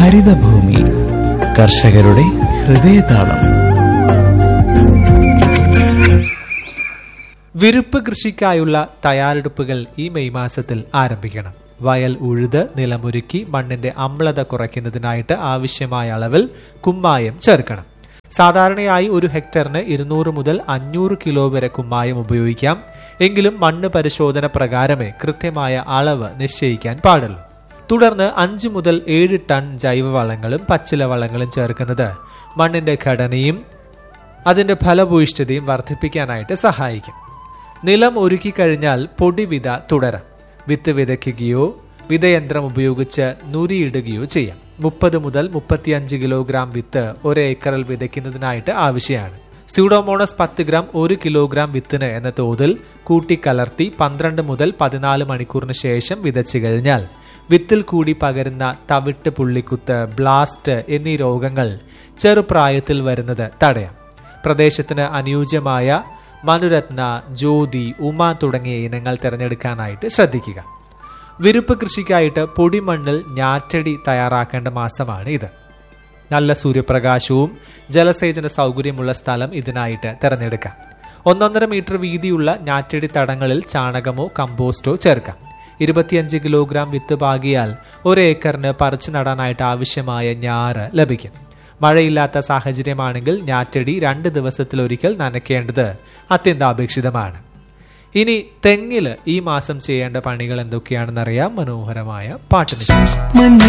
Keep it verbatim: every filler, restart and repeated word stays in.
ഹരിതഭൂമി കർഷകരുടെ ഹൃദയതാളം. വിരുപ്പ് കൃഷിക്കായുള്ള തയ്യാറെടുപ്പുകൾ ഈ മെയ് മാസത്തിൽ ആരംഭിക്കണം. വയൽ ഉഴുത് നിലമൊരുക്കി മണ്ണിന്റെ അമ്ലത കുറയ്ക്കുന്നതിനായിട്ട് ആവശ്യമായ അളവിൽ കുമ്മായം ചേർക്കണം. സാധാരണയായി ഒരു ഹെക്ടറിന് ഇരുന്നൂറ് മുതൽ അഞ്ഞൂറ് കിലോ വരെ കുമ്മായം ഉപയോഗിക്കാം. എങ്കിലും മണ്ണ് പരിശോധന പ്രകാരമേ കൃത്യമായ അളവ് നിശ്ചയിക്കാൻ പാടുള്ളൂ. തുടർന്ന് അഞ്ച് മുതൽ ഏഴ് ടൺ ജൈവവളങ്ങളും പച്ചില വളങ്ങളും ചേർക്കുന്നത് മണ്ണിന്റെ ഘടനയും അതിന്റെ ഫലഭൂയിഷ്ഠതയും വർദ്ധിപ്പിക്കാനായിട്ട് സഹായിക്കും. നിലം ഒരുക്കി കഴിഞ്ഞാൽ പൊടിവിത തുടരാം. വിത്ത് വിതയ്ക്കുകയോ വിതയന്ത്രം ഉപയോഗിച്ച് നുരിയിടുകയോ ചെയ്യാം. മുപ്പത് മുതൽ മുപ്പത്തിയഞ്ച് കിലോഗ്രാം വിത്ത് ഒരു ഏക്കറിൽ വിതയ്ക്കുന്നതിനായിട്ട് ആവശ്യമാണ്. സ്യൂഡോമോണസ് പത്ത് ഗ്രാം ഒരു കിലോഗ്രാം വിത്തിന് എന്ന തോതിൽ കൂട്ടിക്കലർത്തി പന്ത്രണ്ട് മുതൽ പതിനാല് മണിക്കൂറിന് ശേഷം വിതച്ചു കഴിഞ്ഞാൽ വിത്തിൽ കൂടി പകരുന്ന തവിട്ട് പുള്ളിക്കുത്ത്, ബ്ലാസ്റ്റ് എന്നീ രോഗങ്ങൾ ചെറുപ്രായത്തിൽ വരുന്നത് തടയാം. പ്രദേശത്തിന് അനുയോജ്യമായ മനുരത്ന, ജ്യോതി, ഉമ തുടങ്ങിയ ഇനങ്ങൾ തിരഞ്ഞെടുക്കാനായിട്ട് ശ്രദ്ധിക്കുക. വിരുപ്പ് കൃഷിക്കായിട്ട് പൊടിമണ്ണിൽ ഞാറ്റടി തയ്യാറാക്കേണ്ട മാസമാണ് ഇത്. നല്ല സൂര്യപ്രകാശവും ജലസേചന സൗകര്യമുള്ള സ്ഥലം ഇതിനായിട്ട് തിരഞ്ഞെടുക്കാം. ഒന്നൊന്നര മീറ്റർ വീതിയുള്ള ഞാറ്റടി തടങ്ങളിൽ ചാണകമോ കമ്പോസ്റ്റോ ചേർക്കാം. ഇരുപത്തിയഞ്ച് കിലോഗ്രാം വിത്ത് പാകിയാൽ ഒരു ഏക്കറിന് പറിച്ചു നടാനായിട്ട് ആവശ്യമായ ഞാറ് ലഭിക്കും. മഴയില്ലാത്ത സാഹചര്യമാണെങ്കിൽ ഞാറ്റടി രണ്ട് ദിവസത്തിലൊരിക്കൽ നനയ്ക്കേണ്ടത് അത്യന്താപേക്ഷിതമാണ്. ഇനി തെങ്ങില് ഈ മാസം ചെയ്യേണ്ട പണികൾ എന്തൊക്കെയാണെന്നറിയാം മനോഹരമായ പാട്ടിന് ശേഷം.